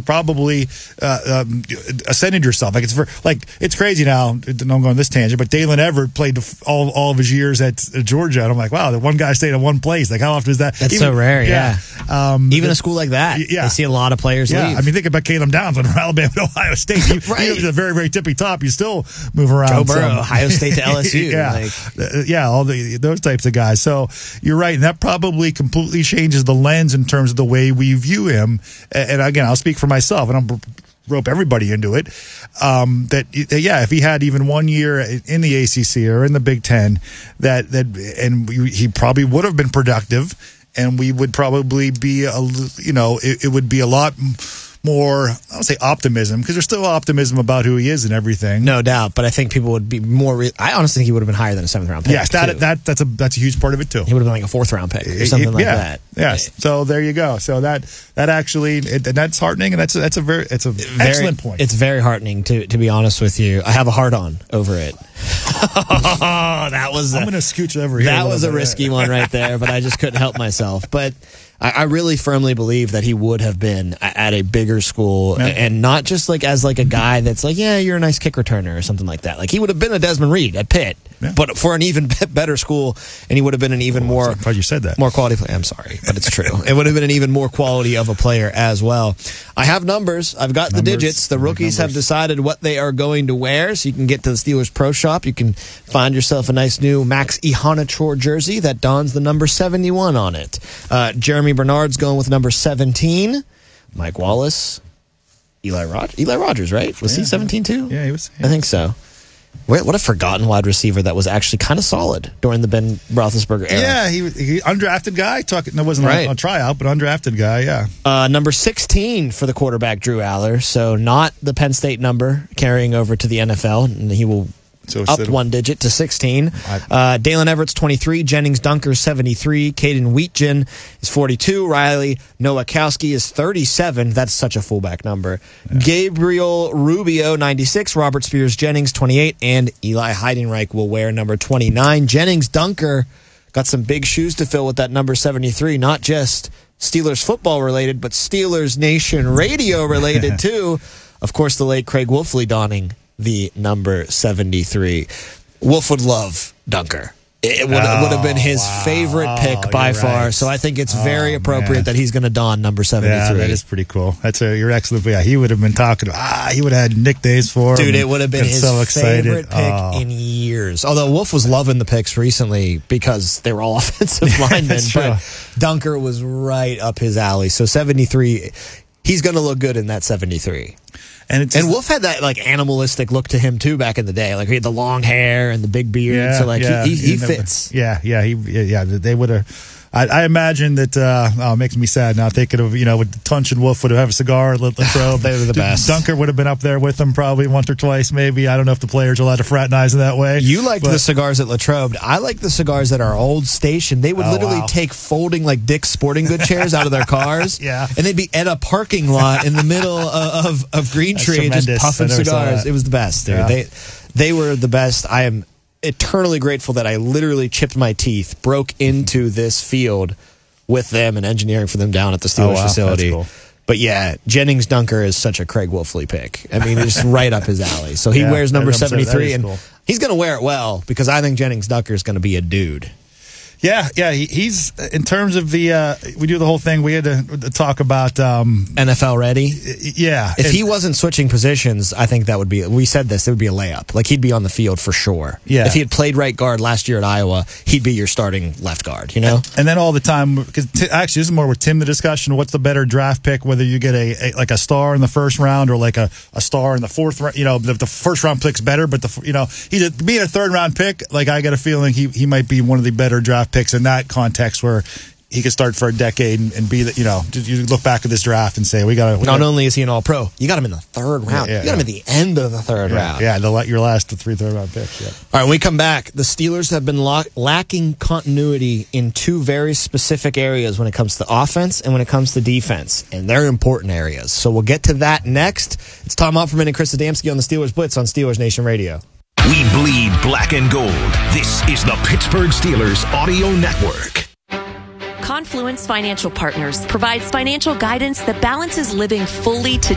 probably ascended yourself. It's crazy now. Don't go on this tangent, but Dalen Everett played all of his years at Georgia, and I'm like, wow, the one guy stayed in one place. Like, how often is that? That's so rare. Yeah. Even a school like that, I see a lot of players leave. I mean, think about Caleb Downs from Alabama to Ohio State. Right. Even at the very, very tippy top, you still move around. Joe Burrow, Ohio State to LSU. All those types of guys. So you're right, and that probably completely changes the lens in terms of the way we view him. And again, I'll speak for myself, and I'm rope everybody into it. If he had even 1 year in the ACC or in the Big Ten, he probably would have been productive, and we would probably be it would be a lot more, I don't say optimism, because there's still optimism about who he is and everything. No doubt, but I think people would be more. I honestly think he would have been higher than a 7th round pick. Yes, that's a huge part of it too. He would have been like a 4th round pick or something like that. Yes. So there you go. So that actually, that's heartening, and it's an excellent point. It's very heartening to be honest with you. I have a hard on over it. I'm going to scooch over here. That was a risky one right there, but I just couldn't help myself. But I really firmly believe that he would have been at a bigger school, and not just as a guy that's like, yeah, you're a nice kick returner or something like that. Like, he would have been a Desmond Reed at Pitt, but for an even better school, and he would have been an even more. I'm glad you said that. More quality player. I'm sorry, but it's true. It would have been an even more quality of a player as well. I have numbers. I've got the digits. The rookies have decided what they are going to wear, so you can get to the Steelers Pro Shop. You can find yourself a nice new Max Ihanachour jersey that dons the number 71 on it. Jeremy Bernard's going with number 17. Mike Wallace, Eli Rogers, right? Was he 17 too? Yeah, he was. I think so. What a forgotten wide receiver that was actually kind of solid during the Ben Roethlisberger era. Yeah, he undrafted guy. It wasn't a tryout, but undrafted guy, yeah. Number 16 for the quarterback, Drew Aller. So not the Penn State number carrying over to the NFL, and he will up one digit to 16. Dalen Everett's 23. Jennings Dunker 73. Caden Wheatgen is 42. Riley Nowakowski is 37. That's such a fullback number. Yeah. Gabriel Rubio 96. Robert Spears Jennings 28. And Eli Heidenreich will wear number 29. Jennings Dunker got some big shoes to fill with that number 73. Not just Steelers football related, but Steelers Nation radio related too. Of course, the late Craig Wolfley donning the number 73. Wolf would love Dunker. It would have been his favorite pick by far. Right. So I think it's very appropriate that he's going to don number 73. Yeah, that is pretty cool. You're excellent. Yeah, he would have been talking. He would have had nicknames for him. Dude, it would have been his favorite pick in years. Although Wolf was loving the picks recently because they were all offensive linemen. But Dunker was right up his alley. So 73, he's going to look good in that 73. And Wolf had that animalistic look to him too back in the day. Like, he had the long hair and the big beard. He fits. They would have. I imagine that. It makes me sad now thinking of with Tunch and Wolf would have a cigar at Latrobe. They were the best. Dunker would have been up there with them probably once or twice, maybe. I don't know if the players are allowed to fraternize in that way. You liked the cigars at Latrobe. I like the cigars at our old station. They would literally take folding Dick's Sporting Good chairs out of their cars. And they'd be at a parking lot in the middle of Green Tree just puffing cigars. It was the best, dude. Yeah. They were the best. I am eternally grateful that I literally chipped my teeth, broke into this field with them and engineering for them down at the Steelers facility. That's cool. But yeah, Jennings Dunker is such a Craig Wolfley pick. I mean, it's right up his alley. So he wears number 73, and he's going to wear it well because I think Jennings Dunker is going to be a dude. Yeah, he's in terms of the we do the whole thing. We had to talk about NFL ready. Yeah, if he wasn't switching positions, I think that would be. We said this; it would be a layup. Like, he'd be on the field for sure. Yeah, if he had played right guard last year at Iowa, he'd be your starting left guard. And then all the time, because actually, this is more with Tim the discussion. What's the better draft pick? Whether you get a star in the first round or a star in the fourth round. The first round pick's better, but he's being a third round pick. I got a feeling he might be one of the better draft picks in that context where he could start for a decade and be you look back at this draft and say not only is he an all-pro, you got him in the third round. You got him at the end of the third round. Yeah, your last 3 third-round picks. Yeah. All right, when we come back, the Steelers have been lacking continuity in 2 very specific areas when it comes to offense and when it comes to defense, and they're important areas. So we'll get to that next. It's Tom Opperman and Chris Adamski on the Steelers Blitz on Steelers Nation Radio. We bleed black and gold. This is the Pittsburgh Steelers Audio Network. Confluence Financial Partners provides financial guidance that balances living fully today